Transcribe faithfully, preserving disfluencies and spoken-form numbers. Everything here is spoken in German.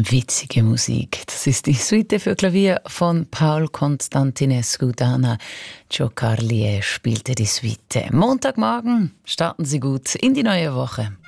Witzige Musik. Das ist die Suite für Klavier von Paul Constantinescu. Dana Giocarlie spielte die Suite. Montagmorgen starten Sie gut in die neue Woche.